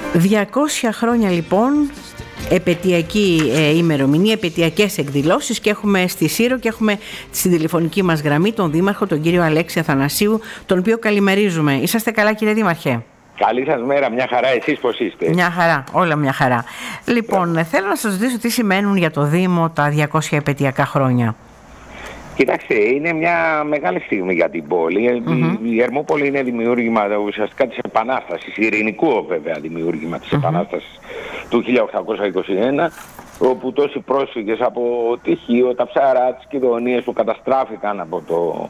200 χρόνια λοιπόν, επετειακή ημερομηνία, επετειακές εκδηλώσεις, και έχουμε στη Σύρο και έχουμε στην τηλεφωνική μας γραμμή τον Δήμαρχο, τον κύριο Αλέξη Αθανασίου, τον οποίο καλημερίζουμε. Είσαστε καλά, κύριε Δήμαρχε? Καλή σας μέρα, μια χαρά. Εσείς πώς είστε? Μια χαρά, όλα μια χαρά. Λοιπόν, θέλω να σας ρωτήσω τι σημαίνουν για το Δήμο τα 200 επετειακά χρόνια. Κοιτάξτε, είναι μια μεγάλη στιγμή για την πόλη. Η Ερμούπολη είναι δημιούργημα ουσιαστικά της Επανάστασης, ειρηνικού βέβαια δημιούργημα της Επανάστασης του 1821, όπου τόσοι πρόσφυγες από τη Χίο, τα Ψαρά, τις Κιδωνίες που καταστράφηκαν από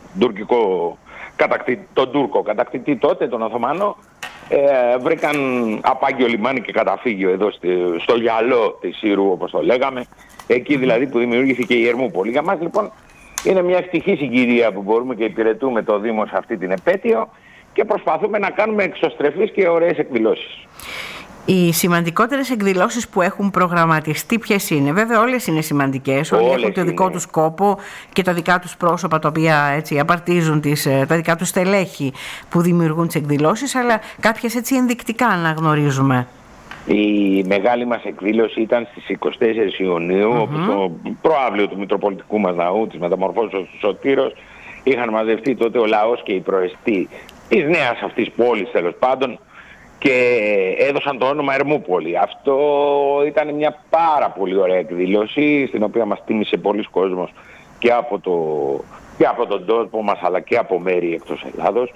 τον Τούρκο κατακτητή τότε, τον Οθωμανό, βρήκαν απάγιο λιμάνι και καταφύγιο εδώ στο γυαλό της Σύρου, όπως το λέγαμε, εκεί δηλαδή που δημιουργήθηκε η Ερμούπολη. Για μας λοιπόν είναι μια ευτυχή συγκυρία που μπορούμε και υπηρετούμε το Δήμο σε αυτή την επέτειο και προσπαθούμε να κάνουμε εξωστρεφείς και ωραίες εκδηλώσεις. Οι σημαντικότερες εκδηλώσεις που έχουν προγραμματιστεί ποιες είναι? Βέβαια όλες είναι σημαντικές, όλοι έχουν το δικό τους κόπο και τα δικά τους πρόσωπα, τα οποία έτσι απαρτίζουν τα δικά τους στελέχη που δημιουργούν τις εκδηλώσεις, αλλά κάποιες έτσι ενδεικτικά αναγνωρίζουμε. Η μεγάλη μας εκδήλωση ήταν στις 24 Ιουνίου, όπου στο προαύλιο του Μητροπολιτικού μας Ναού, της Μεταμορφώσεως του Σωτήρος, είχαν μαζευτεί τότε ο λαός και οι προεστοί της νέας αυτής πόλης τέλος πάντων και έδωσαν το όνομα Ερμούπολη. Αυτό ήταν μια πάρα πολύ ωραία εκδήλωση, στην οποία μας τίμησε πολλοί κόσμος και από τον τόπο μας, αλλά και από μέρη εκτός Ελλάδος.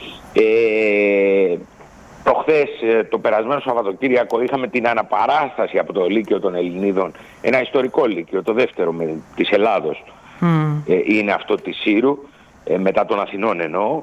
Προχθές, το περασμένο Σαββατοκύριακο, είχαμε την αναπαράσταση από το Λύκειο των Ελληνίδων, ένα ιστορικό λύκειο, το δεύτερο της Ελλάδος, είναι αυτό της Σύρου, μετά των Αθηνών εννοώ,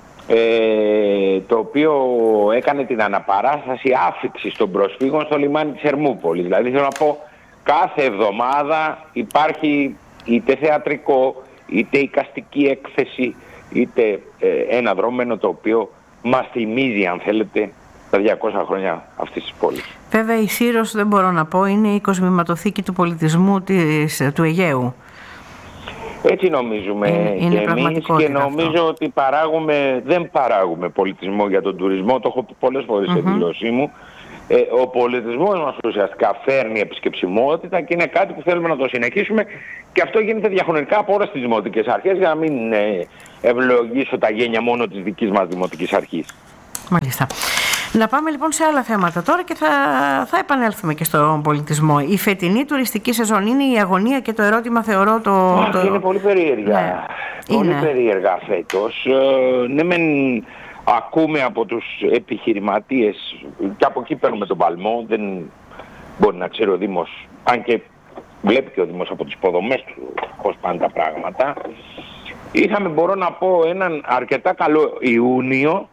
το οποίο έκανε την αναπαράσταση άφιξης των προσφύγων στο λιμάνι της Ερμούπολης. Δηλαδή θέλω να πω, κάθε εβδομάδα υπάρχει είτε θεατρικό, είτε εικαστική έκθεση, είτε ένα δρόμενο το οποίο μας θυμίζει, αν θέλετε, τα 200 χρόνια αυτής της πόλης. Βέβαια η Σύρος, δεν μπορώ να πω, είναι η κοσμηματοθήκη του πολιτισμού του Αιγαίου. Έτσι νομίζουμε και εμείς, και νομίζω ότι δεν παράγουμε πολιτισμό για τον τουρισμό. Το έχω πει πολλές φορές σε δηλώσή μου. Ο πολιτισμός μας ουσιαστικά φέρνει επισκεψιμότητα και είναι κάτι που θέλουμε να το συνεχίσουμε, και αυτό γίνεται διαχρονικά από όλες τις δημοτικές αρχές, για να μην ευλογήσω τα γένια μόνο της δικής μας δημοτικής αρχής. Μάλιστα. Να πάμε λοιπόν σε άλλα θέματα τώρα και θα επανέλθουμε και στον πολιτισμό. Η φετινή τουριστική σεζόν είναι η αγωνία και το ερώτημα, θεωρώ είναι πολύ περίεργα. Ναι, πολύ περίεργα φέτος. Ναι, ακούμε από τους επιχειρηματίες και από εκεί παίρνουμε τον παλμό. Δεν μπορεί να ξέρει ο Δήμος, αν και βλέπει και ο Δήμος από τις υποδομές του πώς πάνε τα πράγματα. Είχαμε, μπορώ να πω, έναν αρκετά καλό Ιούνιο.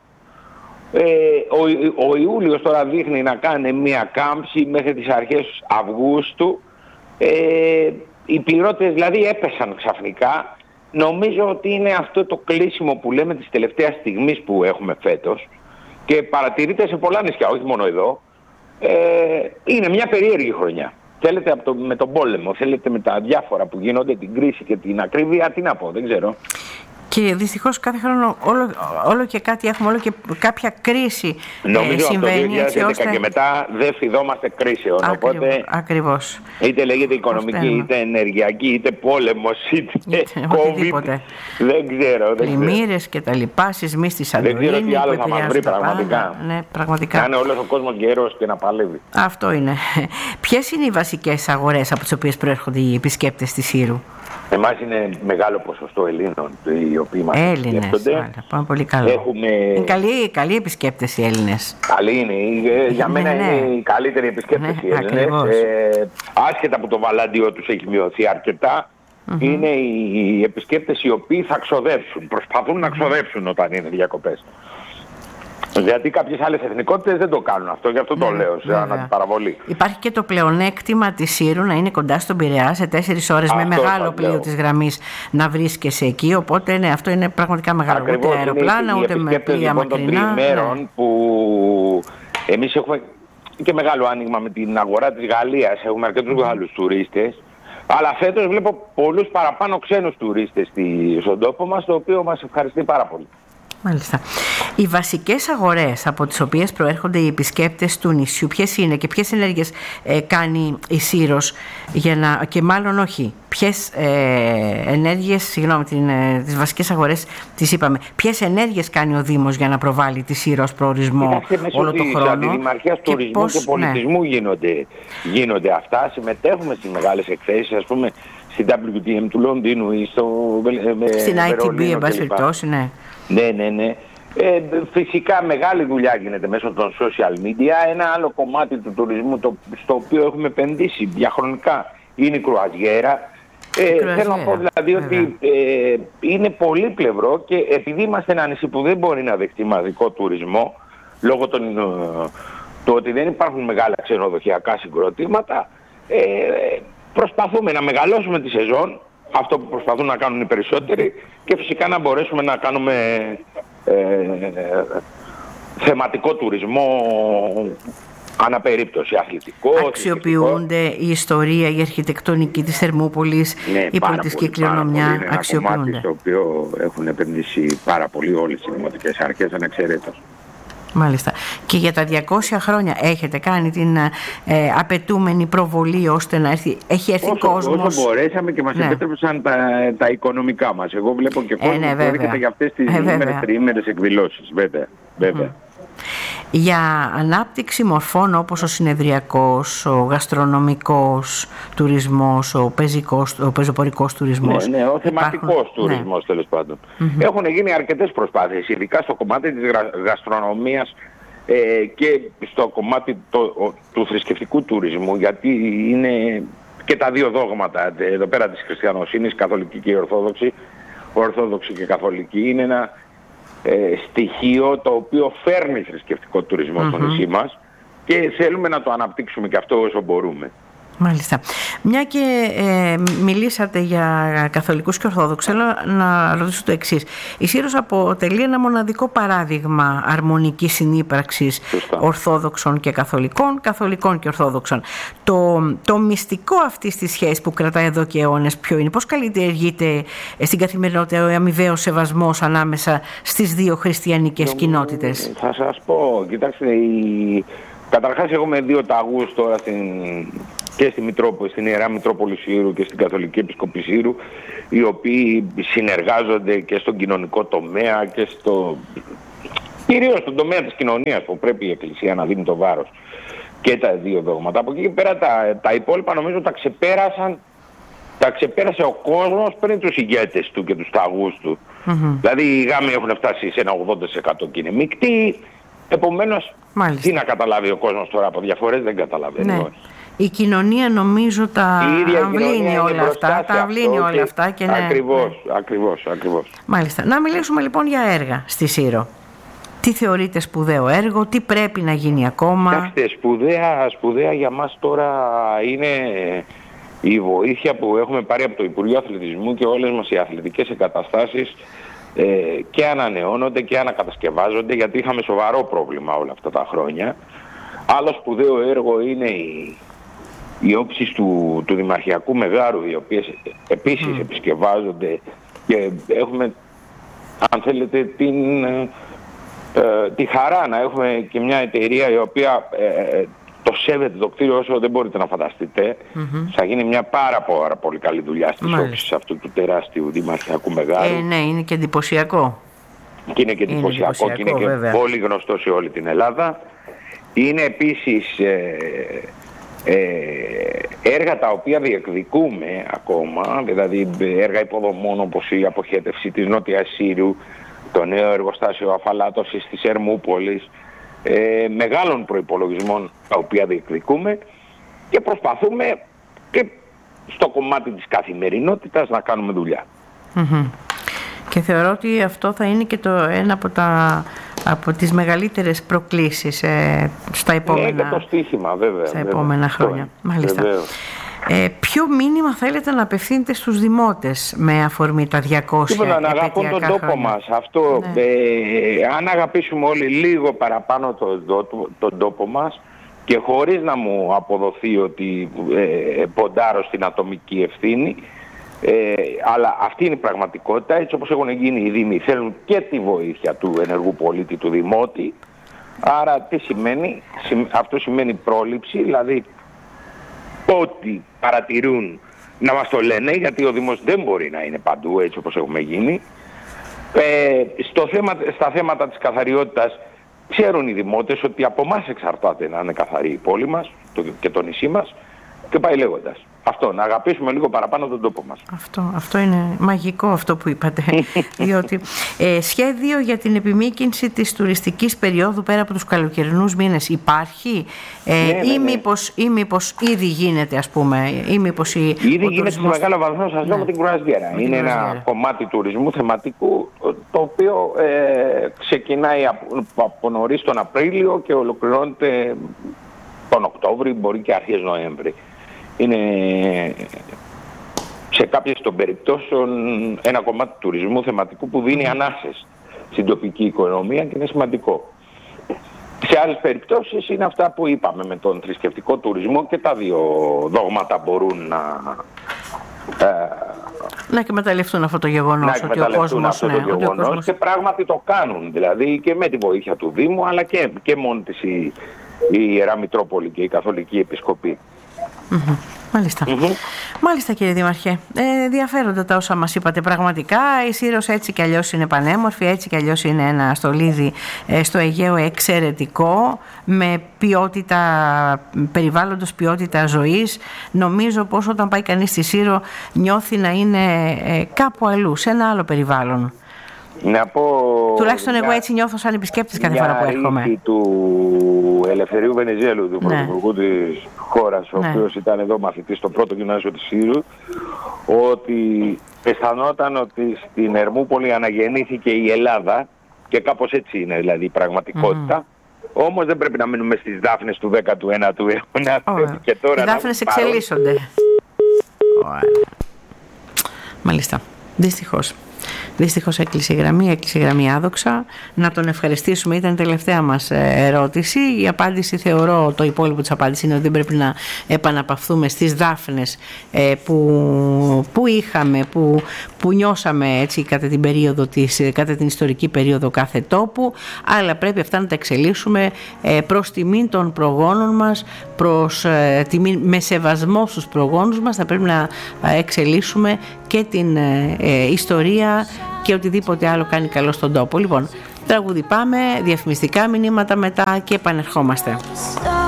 Ο Ιούλιος τώρα δείχνει να κάνει μια κάμψη μέχρι τις αρχές Αυγούστου. Οι πληρώτες δηλαδή έπεσαν ξαφνικά. Νομίζω ότι είναι αυτό το κλείσιμο που λέμε της τελευταίας στιγμής που έχουμε φέτος και παρατηρείται σε πολλά νησιά, όχι μόνο εδώ. Είναι μια περίεργη χρονιά. Θέλετε με τον πόλεμο, θέλετε με τα διάφορα που γίνονται, την κρίση και την ακρίβεια, τι να πω, δεν ξέρω. Και δυστυχώς κάθε χρόνο όλο και κάτι έχουμε, όλο και κάποια κρίση συμβαίνει. Νομίζω από το 2011 και μετά δεν φιδόμαστε κρίσεων. Οπότε ακριβώς. Είτε λέγεται οικονομική, είτε ενεργειακή, είτε πόλεμος, είτε COVID. Δεν ξέρω. Πλημμύρες και τα λοιπά, σεισμοί στη Σαντορίνη. Δεν ξέρω τι άλλο θα μας βρει πραγματικά. Ναι, πραγματικά. Να είναι όλος ο κόσμος γερός και να παλεύει. Αυτό είναι. Ποιες είναι οι βασικές αγορές από τις οποίες προέρχονται οι επισκέπτες της Σύρου? Εμάς είναι μεγάλο ποσοστό Ελλήνων οι οποίοι μας επισκέπτονται. Πάμε πολύ καλά. Είναι καλοί επισκέπτες οι Έλληνες. Καλοί είναι. Για μένα είναι οι καλύτεροι επισκέπτες οι Έλληνες. Άσχετα που το βαλάντιο τους έχει μειωθεί αρκετά, είναι οι επισκέπτες οι οποίοι θα ξοδέψουν. Προσπαθούν να ξοδέψουν όταν είναι διακοπές. Γιατί κάποιες άλλες εθνικότητες δεν το κάνουν αυτό, γι' αυτό το λέω σαν αντιπαραβολή. Υπάρχει και το πλεονέκτημα της Σύρου να είναι κοντά στον Πειραιά, σε 4 ώρες με μεγάλο πλοίο της γραμμής να βρίσκεσαι εκεί. Οπότε ναι, αυτό είναι πραγματικά μεγάλο. Ακριβώς, ούτε αεροπλάνα, ούτε με πλοία μακρινά. Των τριημέρων που εμείς έχουμε και μεγάλο άνοιγμα με την αγορά της Γαλλίας, έχουμε αρκετούς Γάλλους τουρίστες. Αλλά φέτος βλέπω πολλούς παραπάνω ξένους τουρίστες στον τόπο μας, το οποίο μας ευχαριστεί πάρα πολύ. Μάλιστα. Οι βασικές αγορές από τις οποίες προέρχονται οι επισκέπτες του νησιού, ποιες είναι και ποιες ενέργειες κάνει η Σύρος και μάλλον όχι, ποιες ενέργειες, συγγνώμη, τις βασικές αγορές τις είπαμε, ποιες ενέργειες κάνει ο Δήμος για να προβάλλει τη Σύρο ως προορισμό όλο τον χρόνο? Από τη Δημαρχία Τουρισμού και Πολιτισμού γίνονται αυτά. Συμμετέχουμε στις μεγάλες εκθέσεις, ας πούμε στην WTM του Λονδίνου ή στην ITB, εν πάση περιπτώσει, ναι. Ναι. Φυσικά μεγάλη δουλειά γίνεται μέσω των social media. Ένα άλλο κομμάτι του τουρισμού στο οποίο έχουμε επενδύσει διαχρονικά είναι η κρουαζιέρα. Θέλω να πω δηλαδή ότι είναι πολύπλευρο, και επειδή είμαστε ένα νησί που δεν μπορεί να δεχτεί μαζικό τουρισμό λόγω του ότι δεν υπάρχουν μεγάλα ξενοδοχειακά συγκροτήματα, προσπαθούμε να μεγαλώσουμε τη σεζόν, αυτό που προσπαθούν να κάνουν οι περισσότεροι, και φυσικά να μπορέσουμε να κάνουμε θεματικό τουρισμό αναπερίπτωση, αθλητικό. Αξιοποιούνται η ιστορία, η αρχιτεκτονική της Θερμούπολης, η πολιτιστική κληρονομιά, αξιοποιούνται. Είναι ένα κομμάτι στο οποίο έχουν επενδύσει πάρα πολύ όλες οι δημοτικές αρχές ανεξαιρέτως. Μάλιστα. Και για τα 200 χρόνια έχετε κάνει την απαιτούμενη προβολή ώστε να έρθει, έχει έρθει κόσμος? Όσο μπορέσαμε και μας επέτρεψαν τα οικονομικά μας. Εγώ βλέπω και κόσμο που έρχεται για αυτές τις τριήμερες εκδηλώσεις. Βέβαια. Για ανάπτυξη μορφών όπως ο συνεδριακός, ο γαστρονομικός τουρισμός, ο πεζοπορικός τουρισμός. Ναι, ο θεματικός τουρισμός, τέλος πάντων. Έχουν γίνει αρκετές προσπάθειες, ειδικά στο κομμάτι της γαστρονομίας και στο κομμάτι του θρησκευτικού τουρισμού, γιατί είναι και τα δύο δόγματα εδώ πέρα της χριστιανοσύνης, καθολική και ορθόδοξη και καθολική, είναι ένα στοιχείο το οποίο φέρνει θρησκευτικό τουρισμό στο νησί μας, και θέλουμε να το αναπτύξουμε και αυτό όσο μπορούμε. Μάλιστα. Μια και μιλήσατε για καθολικούς και ορθόδοξους, θέλω να ρωτήσω το εξής. Η Σύρος αποτελεί ένα μοναδικό παράδειγμα αρμονικής συνύπαρξης ορθόδοξων και καθολικών και ορθόδοξων. Το μυστικό αυτής της σχέσης που κρατάει εδώ και αιώνες ποιο είναι? Πώς καλλιεργείται στην καθημερινότητα ο αμοιβαίος σεβασμός ανάμεσα στις δύο χριστιανικές κοινότητες? Θα σας πω, κοιτάξτε, καταρχάς έχουμε δύο ταγούς τώρα και στην Ιερά Μητρόπολη Σύρου και στην Καθολική Επισκοπή Σύρου, οι οποίοι συνεργάζονται και στον κοινωνικό τομέα και κυρίως στον τομέα της κοινωνίας, που πρέπει η Εκκλησία να δίνει το βάρος, και τα δύο δόγματα. Από εκεί και πέρα τα υπόλοιπα νομίζω τα ξεπέρασε ο κόσμος πριν τους ηγέτες του και τους ταγούς του. Δηλαδή οι γάμοι έχουν φτάσει σε ένα 80% και είναι μεικτοί. Επομένως, τι να καταλάβει ο κόσμος τώρα από διαφορές? Δεν καταλαβαίνει. Ναι. Η κοινωνία νομίζω τα αμβλύνει όλα αυτά. Και Ακριβώς. Μάλιστα. Να μιλήσουμε λοιπόν για έργα στη Σύρο. Τι θεωρείτε σπουδαίο έργο, τι πρέπει να γίνει ακόμα? Σπουδαία για μας τώρα είναι η βοήθεια που έχουμε πάρει από το Υπουργείο Αθλητισμού, και όλες μας οι αθλητικές εγκαταστάσεις και ανανεώνονται και ανακατασκευάζονται, γιατί είχαμε σοβαρό πρόβλημα όλα αυτά τα χρόνια. Άλλο σπουδαίο έργο είναι οι όψεις του Δημαρχιακού Μεγάρου, οι οποίες επίσης επισκευάζονται, και έχουμε, αν θέλετε, τη χαρά να έχουμε και μια εταιρεία η οποία το σέβεται το κτίριο όσο δεν μπορείτε να φανταστείτε. Θα γίνει μια πάρα πολύ καλή δουλειά στις όψεις αυτού του τεράστιου Δημαρχιακού Μεγάρου. Ναι, είναι και εντυπωσιακό. Και είναι και εντυπωσιακό και είναι και πολύ γνωστό σε όλη την Ελλάδα. Είναι επίσης έργα τα οποία διεκδικούμε ακόμα, δηλαδή έργα υποδομών όπως η αποχέτευση της Νότιας Σύρου, το νέο εργοστάσιο αφαλάτωσης της Ερμούπολης, μεγάλων προϋπολογισμών τα οποία διεκδικούμε, και προσπαθούμε και στο κομμάτι της καθημερινότητας να κάνουμε δουλειά. Και θεωρώ ότι αυτό θα είναι και ένα από τις μεγαλύτερες προκλήσεις στα επόμενα, και το στοίχημα, βέβαια, στα επόμενα χρόνια. Μάλιστα. Ποιο μήνυμα θέλετε να απευθύνετε στους δημότες με αφορμή τα 200 να αγαπούν τον τόπο μας. Αυτό, αν αγαπήσουμε όλοι λίγο παραπάνω τον τόπο μας, και χωρίς να μου αποδοθεί ότι ποντάρω στην ατομική ευθύνη, Αλλά αυτή είναι η πραγματικότητα. Έτσι όπως έχουν γίνει οι Δήμοι, θέλουν και τη βοήθεια του ενεργού πολίτη, του Δημότη. Άρα τι σημαίνει? Αυτό σημαίνει πρόληψη, δηλαδή ό,τι παρατηρούν να μας το λένε, γιατί ο Δήμος δεν μπορεί να είναι παντού έτσι όπως έχουμε γίνει. Στα θέματα της καθαριότητας ξέρουν οι δημότες ότι από εμάς εξαρτάται να είναι καθαρή η πόλη μας και το νησί μας, και πάει λέγοντας. Αυτό, να αγαπήσουμε λίγο παραπάνω τον τόπο μας. Αυτό είναι μαγικό αυτό που είπατε. Διότι σχέδιο για την επιμήκυνση της τουριστικής περίοδου πέρα από τους καλοκαιρινούς μήνες υπάρχει, ή μήπως ήδη γίνεται, ας πούμε, ή μήπως ήδη γίνεται σε μεγάλο βαθμό, σας λέω, με την κρουαζιέρα. Είναι ένα κομμάτι τουρισμού θεματικού, το οποίο ξεκινάει από νωρίς τον Απρίλιο και ολοκληρώνεται τον Οκτώβρη, μπορεί και αρχές Νοέμβρη. Είναι σε κάποιες των περιπτώσεων ένα κομμάτι του τουρισμού θεματικού που δίνει ανάσες στην τοπική οικονομία και είναι σημαντικό. Σε άλλες περιπτώσεις είναι αυτά που είπαμε με τον θρησκευτικό τουρισμό, και τα δύο δόγματα μπορούν να εκμεταλλευτούν αυτό το γεγονός, ότι ο κόσμος, και πράγματι το κάνουν, δηλαδή και με τη βοήθεια του Δήμου, αλλά και μόνη της η Ιερά Μητρόπολη και η Καθολική Επισκοπή. Μάλιστα. Μάλιστα, κύριε Δήμαρχε. Ενδιαφέροντα τα όσα μας είπατε πραγματικά. Η Σύρος έτσι κι αλλιώς είναι πανέμορφη, έτσι κι αλλιώς είναι ένα στολίδι στο Αιγαίο εξαιρετικό, με ποιότητα περιβάλλοντος, ποιότητα ζωής. Νομίζω πως όταν πάει κανείς στη Σύρο νιώθει να είναι κάπου αλλού, σε ένα άλλο περιβάλλον. Να πω, τουλάχιστον εγώ έτσι νιώθω σαν επισκέπτης κάθε φορά που έρχομαι. Μια του Ελευθερίου Βενιζέλου, του Πρωθυπουργού της χώρας, ο οποίος ήταν εδώ μαθητής στο πρώτο γυμνάσιο της Σύρου, ότι αισθανόταν ότι στην Ερμούπολη αναγεννήθηκε η Ελλάδα, και κάπως έτσι είναι δηλαδή η πραγματικότητα. Όμως δεν πρέπει να μείνουμε στις δάφνες του 19ου αιώνα. Και τώρα οι δάφνες εξελίσσονται. Μάλιστα. Δυστυχώς έκλεισε η γραμμή άδοξα. Να τον ευχαριστήσουμε, ήταν η τελευταία μας ερώτηση. Η απάντηση, θεωρώ, το υπόλοιπο της απάντησης είναι ότι δεν πρέπει να επαναπαυθούμε στις δάφνες που είχαμε, που νιώσαμε έτσι κατά την ιστορική περίοδο κάθε τόπου, αλλά πρέπει αυτά να τα εξελίσσουμε προς τιμήν των προγόνων μας, με σεβασμό στους προγόνους μας. Θα πρέπει να εξελίσσουμε και την ιστορία και οτιδήποτε άλλο κάνει καλό στον τόπο. Λοιπόν, τραγούδι πάμε, διαφημιστικά μηνύματα μετά και επανερχόμαστε.